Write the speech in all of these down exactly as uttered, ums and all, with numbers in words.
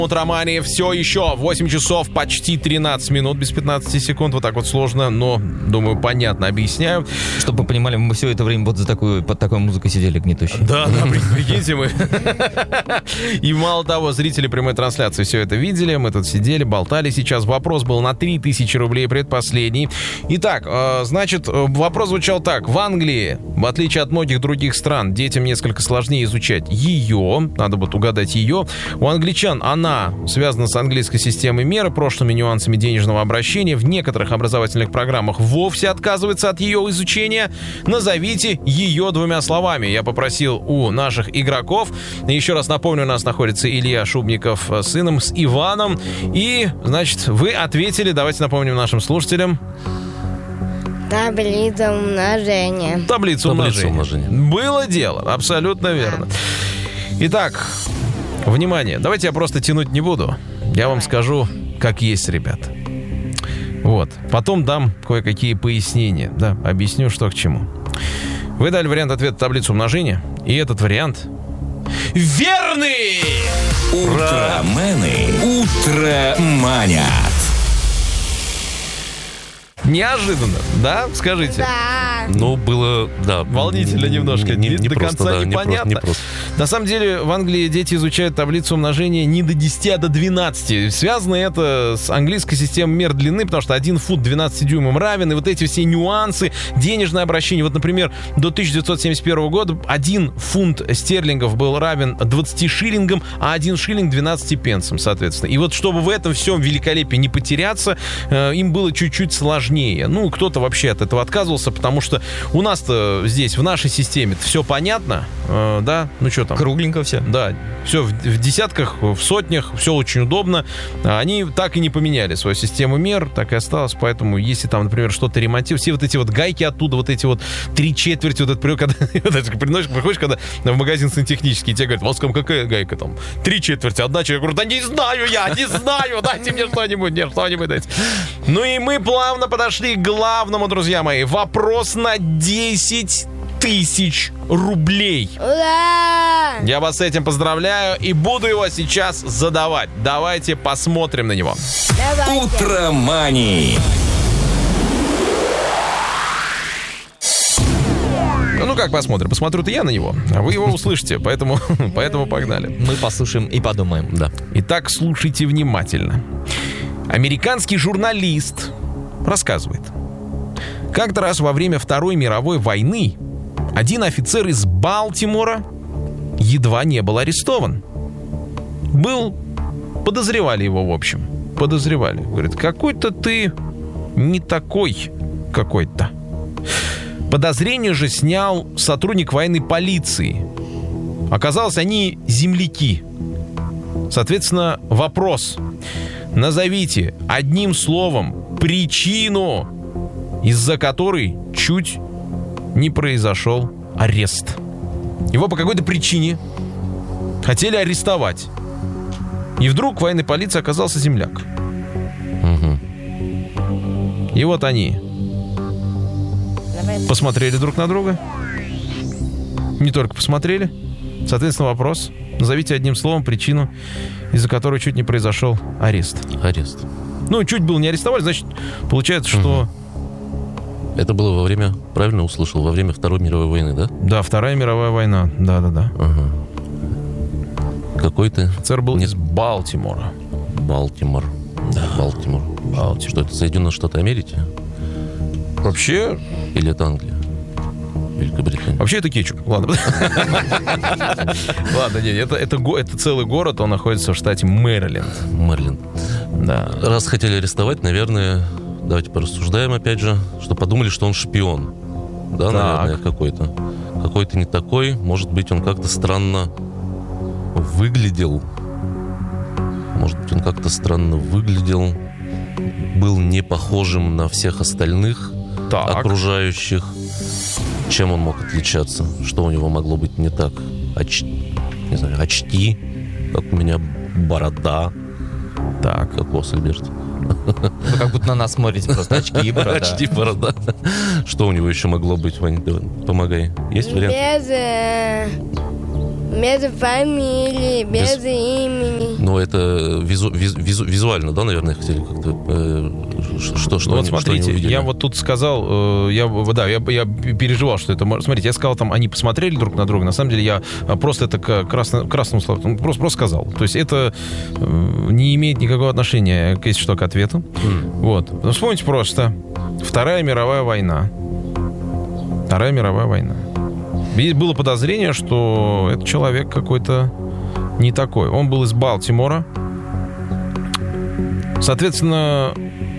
Утромания все еще восемь часов почти тринадцать минут без пятнадцати секунд. Вот так вот сложно, но, думаю, понятно объясняю. Чтобы вы понимали, мы все это время вот за такую, под такой музыкой сидели гнетущей. Да, да, прикиньте мы. И мало того, зрители прямой трансляции все это видели. Мы тут сидели, болтали сейчас. Вопрос был на три тысячи рублей, предпоследний. Итак, значит, вопрос звучал так. В Англии, в отличие от многих других стран, детям несколько сложнее изучать ее. Надо вот угадать ее. У англичан она связана с английской системой меры, прошлыми нюансами денежного обращения. В некоторых образовательных программах вовсе отказывается от ее изучения. Назовите ее двумя словами. Я попросил у наших игроков. Еще раз напомню, у нас находится Илья Шубников с сыном, с Иваном. И, значит, вы ответили. Давайте напомним нашим слушателям. Таблица умножения. Таблица умножения. умножения. Было дело, абсолютно верно. Итак, внимание, давайте я просто тянуть не буду. Я вам скажу, как есть, ребят. Вот. Потом дам кое-какие пояснения. Да, объясню, что к чему. Вы дали вариант ответа таблицу умножения. И этот вариант верный! Утромены утроманят. Неожиданно, да? Скажите. Да. Ну, было, да. Волнительно немножко. Не, не, не до просто, конца да, непонятно. Не просто, не просто. На самом деле, в Англии дети изучают таблицу умножения не до десяти, а до двенадцати. Связано это с английской системой мер длины, потому что один фут двенадцати дюймам равен. И вот эти все нюансы, денежное обращение. Вот, например, до тысяча девятьсот семьдесят первого года один фунт стерлингов был равен двадцати шиллингам, а один шиллинг двенадцати пенсам, соответственно. И вот чтобы в этом всем великолепии не потеряться, э, им было чуть-чуть сложнее. Ну, кто-то вообще от этого отказывался, потому что у нас-то здесь, в нашей системе все понятно, э, да? Ну, что там? Кругленько все. Да, все в, в десятках, в сотнях, все очень удобно. Они так и не поменяли свою систему мер, так и осталось, поэтому если там, например, что-то ремонтируют, все вот эти вот гайки оттуда, вот эти вот три четверти, вот это, когда приносишь, приходишь, когда в магазин сантехнический, тебе говорят, у вас там какая гайка там? Три четверти, одна человек, я говорю, да не знаю я, не знаю, дайте мне что-нибудь, нет, что-нибудь дайте. Ну и мы плавно подошли к главному, друзья мои. Вопрос на десять тысяч рублей. Ура! Я вас с этим поздравляю и буду его сейчас задавать. Давайте посмотрим на него. Давайте. Утромани. Ну как посмотрим? Посмотрю-то я на него, а вы его услышите, поэтому, поэтому погнали. Мы послушаем и подумаем. Да. Итак, слушайте внимательно. Американский журналист рассказывает. Как-то раз во время Второй мировой войны один офицер из Балтимора едва не был арестован. Был... Подозревали его, в общем. Подозревали. Говорит, какой-то ты не такой какой-то. Подозрение же снял сотрудник военной полиции. Оказалось, они земляки. Соответственно, вопрос. Назовите одним словом причину, из-за которой чуть не произошел арест. Его по какой-то причине хотели арестовать. И вдруг в военной полиции оказался земляк. Угу. И вот они Давай. посмотрели друг на друга. Не только посмотрели. Соответственно, вопрос. Назовите одним словом причину, из-за которой чуть не произошел арест. Арест. Ну, чуть было не арестовали, значит, получается, что... Это было во время, правильно услышал, во время Второй мировой войны, да? Да, Вторая мировая война. Да-да-да. Ага. Какой-то... Офицер был Нет. из Балтимора. Балтимор. Да. Балтимор. Балтимор. Что это, Соединенные Штаты Америки? Вообще... Или это Англия? Великобритания? Вообще это кетчуп. Ладно. Ладно, нет, это, это, го- это целый город, он находится в штате Мэриленд. Мэриленд. Да. Раз хотели арестовать, наверное, давайте порассуждаем опять же, что подумали, что он шпион. Да, Так. наверное, какой-то. Какой-то не такой. Может быть, он как-то странно выглядел. Может быть, он как-то странно выглядел. Был не похожим на всех остальных Так. окружающих. Чем он мог отличаться? Что у него могло быть не так? Оч... Не знаю, очки, как у меня борода. Так. Как у вас, Альберт? Вы как будто на нас смотрите, просто очки и борода. Очки, борода. Что у него еще могло быть, Вань? Давай, помогай. Есть вариант? Без... э, Без фамилии, без, Без- имени. Ну, это визу- визу- визу- визуально, да, наверное, хотели как-то... э, что, что, Ну, вот они, что они смотрите, увидели? я вот тут сказал, э, я, да, я, я переживал, что это... может- Смотрите, я сказал, там, они посмотрели друг на друга. На самом деле, я э, просто это к красно, красному слову, ну, просто, просто сказал. То есть это э, не имеет никакого отношения, к, если что, к ответу. Вот. Ну, вспомните просто. Вторая мировая война. Вторая мировая война. И было подозрение, что этот человек какой-то не такой. Он был из Балтимора. Соответственно,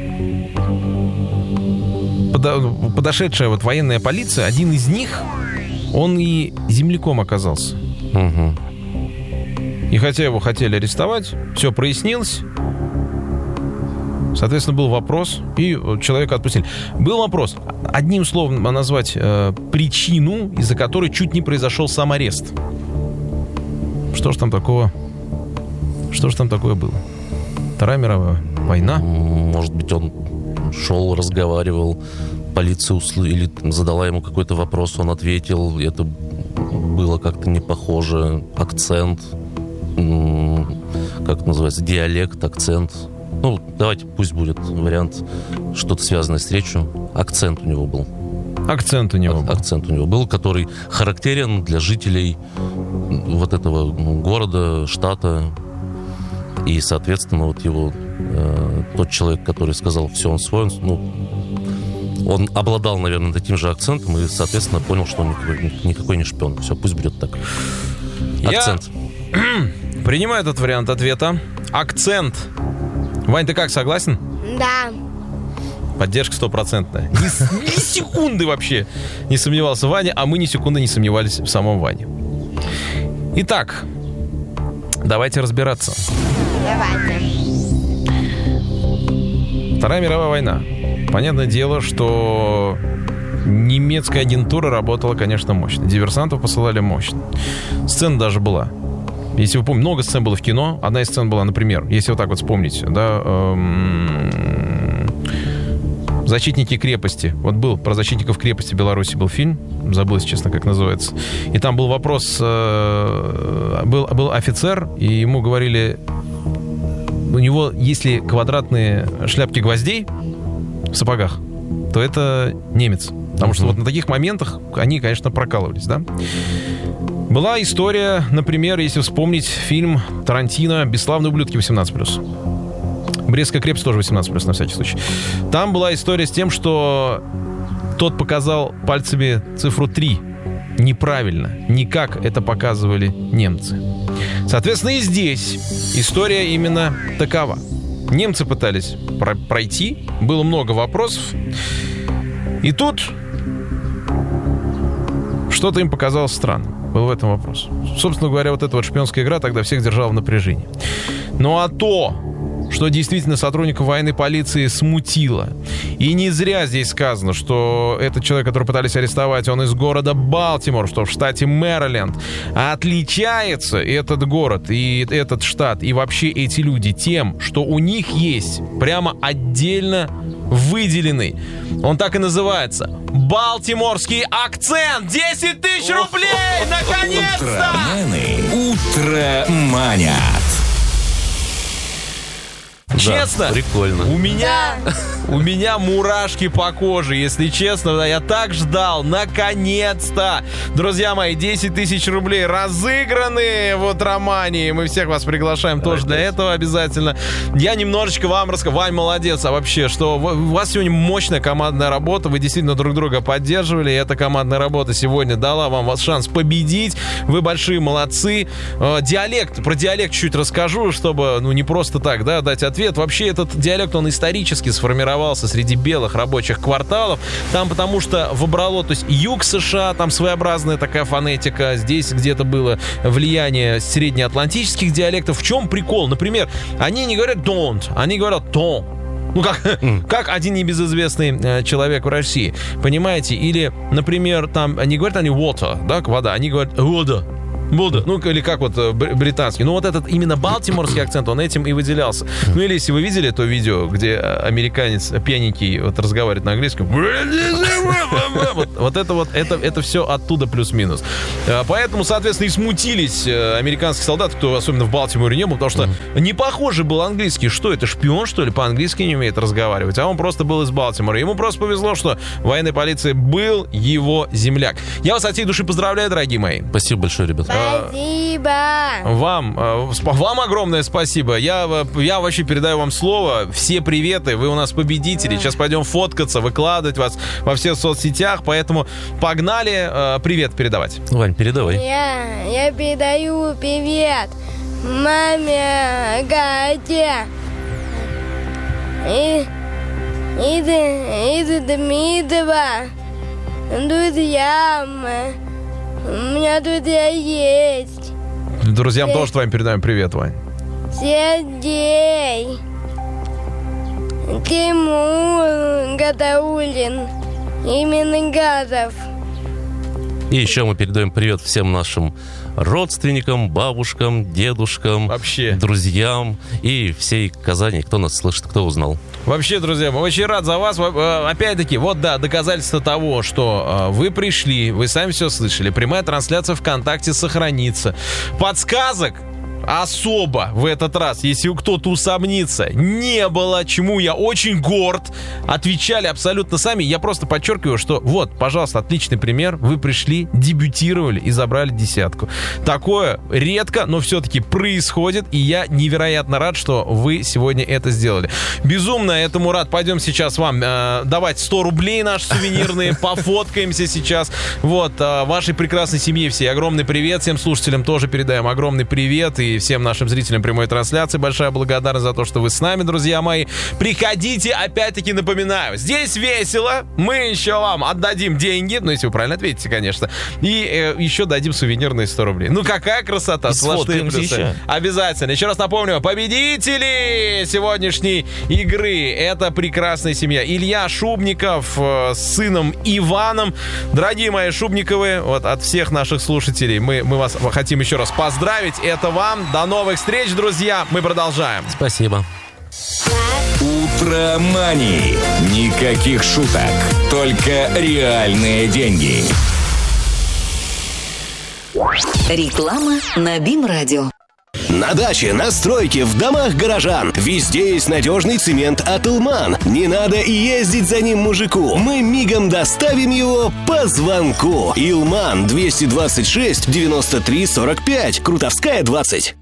подо- подошедшая вот военная полиция, один из них, он и земляком оказался. Мгм. И хотя его хотели арестовать, все прояснилось. Соответственно, был вопрос, и человека отпустили. Был вопрос, одним словом назвать э, причину, из-за которой чуть не произошел сам арест. Что ж там такого? Что ж там такое было? Вторая мировая война. Может быть, он шел, разговаривал, полиция усл... или задала ему какой-то вопрос, он ответил, это было как-то не похоже, акцент, м, как это называется, диалект, акцент. Ну, давайте, пусть будет вариант, что-то связанное с речью. Акцент у него был. Акцент у него Ак- был. Акцент у него был, который характерен для жителей вот этого ну, города, штата. И, соответственно, вот его э, тот человек, который сказал, все, он свой, он, ну, он обладал, наверное, таким же акцентом и, соответственно, понял, что он никакой, никакой не шпион. Все, пусть будет так. Акцент. Я принимаю этот вариант ответа. Акцент. Вань, ты как, согласен? Да. Поддержка стопроцентная. Ни, с- ни секунды вообще не сомневался Ваня, а мы ни секунды не сомневались в самом Ване. Итак, давайте разбираться. Давайте. Вторая мировая война. Понятное дело, что немецкая агентура работала, конечно, мощно. Диверсантов посылали мощно. Сцена даже была. Если вы помните, много сцен было в кино. Одна из сцен была, например, если вот так вот вспомнить, да, эм, «Защитники крепости». Вот был про защитников крепости Беларуси был фильм, забыл, если честно, как называется. И там был вопрос, э, был, был офицер, и ему говорили, у него, если квадратные шляпки гвоздей в сапогах, то это немец. Потому что вот на таких моментах они, конечно, прокалывались, да? Была история, например, если вспомнить фильм Тарантино «Бесславные ублюдки» восемнадцать плюс. Брестская крепость тоже восемнадцать плюс, на всякий случай. Там была история с тем, что тот показал пальцами цифру три неправильно, не как это показывали немцы. Соответственно, и здесь история именно такова. Немцы пытались про- пройти, было много вопросов, и тут что-то им показалось странным. Был в этом вопрос. Собственно говоря, вот эта вот шпионская игра тогда всех держала в напряжении. Ну а то, что действительно сотрудников военной полиции смутило. И не зря здесь сказано, что этот человек, который пытались арестовать, он из города Балтимор, что в штате Мэриленд. А отличается этот город и этот штат, и вообще эти люди тем, что у них есть прямо отдельно выделенный, он так и называется, балтиморский акцент. десять тысяч рублей! Наконец-то! Утроманы утроманят. Честно, Да, прикольно. у меня, у меня мурашки по коже, если честно, да, я так ждал, наконец-то, друзья мои, десять тысяч рублей разыграны в Утромании, мы всех вас приглашаем тоже для этого обязательно. Я немножечко вам расскажу, Вань, молодец, а вообще, что у вас сегодня мощная командная работа, вы действительно друг друга поддерживали, и эта командная работа сегодня дала вам шанс победить, вы большие молодцы. Диалект, про диалект чуть-чуть расскажу, чтобы, ну, не просто так, да, дать ответ. Вообще этот диалект, он исторически сформировался среди белых рабочих кварталов. Там потому что вобрало, то есть юг США, там своеобразная такая фонетика. Здесь где-то было влияние среднеатлантических диалектов. В чем прикол? Например, они не говорят don't, они говорят ton. Ну, как, mm. как один небезызвестный э, человек в России. Понимаете? Или, например, там, не говорят они water, да, вода, они говорят water. Буду. Ну, или как вот бр- британский. Ну, вот этот именно балтиморский акцент, он этим и выделялся. Ну, или если вы видели то видео, где американец пьяненький вот разговаривает на английском. Вот, вот это вот, это, это все оттуда плюс-минус. Поэтому, соответственно, и смутились американские солдаты, кто особенно в Балтиморе не был, потому что не похоже был английский. Что это, шпион, что ли, по-английски не умеет разговаривать? А он просто был из Балтимора. Ему просто повезло, что в военной полиции был его земляк. Я вас от всей души поздравляю, дорогие мои. Спасибо большое, ребят. Спасибо. Вам, вам огромное спасибо. Я, я вообще передаю вам слово. Все приветы, вы у нас победители. Сейчас пойдем фоткаться, выкладывать вас во всех соцсетях. Поэтому погнали привет передавать. Вань, передавай. Я, я передаю привет маме, Кате и, и, и Дмитрова, друзьям. У меня друзья есть. Друзьям Се... тоже твоим передаем привет, Вань. Сергей, Тимур Гадаулин, именно Газов. И еще мы передаем привет всем нашим родственникам, бабушкам, дедушкам, вообще друзьям и всей Казани, кто нас слышит, кто узнал. Вообще, друзья, мы очень рад за вас. Опять-таки, вот да, доказательство того, что вы пришли, вы сами все слышали. Прямая трансляция ВКонтакте сохранится. Подсказок особо в этот раз, если кто-то усомнится, не было, чему я очень горд. Отвечали абсолютно сами. Я просто подчеркиваю, что вот, пожалуйста, отличный пример. Вы пришли, дебютировали и забрали десятку. Такое редко, но все-таки происходит. И я невероятно рад, что вы сегодня это сделали. Безумно этому рад. Пойдем сейчас вам э, давать сто рублей наши сувенирные. Пофоткаемся сейчас. Вот, э, вашей прекрасной семье всей огромный привет. Всем слушателям тоже передаем огромный привет. И всем нашим зрителям прямой трансляции большая благодарность за то, что вы с нами, друзья мои. Приходите, опять-таки напоминаю, здесь весело, мы еще вам отдадим деньги, ну, если вы правильно ответите, конечно, и э, еще дадим сувенирные сто рублей. Ну, какая красота, и сплошные плюсы. Еще. Обязательно. Еще раз напомню, победители сегодняшней игры — это прекрасная семья. Илья Шубников э, с сыном Иваном. Дорогие мои Шубниковы, вот от всех наших слушателей мы, мы вас хотим еще раз поздравить. Это вам. До новых встреч, друзья. Мы продолжаем. Спасибо. Утро Мани. Никаких шуток. Только реальные деньги. Реклама на БИМ-радио. На даче, на стройке, в домах горожан. Везде есть надежный цемент от Илман. Не надо и ездить за ним мужику. Мы мигом доставим его по звонку. Илман двести двадцать шесть девяносто три сорок пять. Крутовская двадцать.